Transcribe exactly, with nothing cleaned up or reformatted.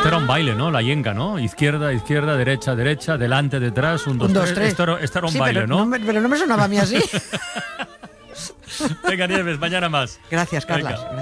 Esto era un baile, ¿no? La yenga, ¿no? Izquierda, izquierda, derecha, derecha, delante, detrás, un, dos, Un, dos, tres. tres. Esto era, esto era un Sí, baile, pero ¿no? no me, pero no me sonaba a mí así. Venga, Nieves, mañana más. Gracias, Carlas. Venga. Gracias.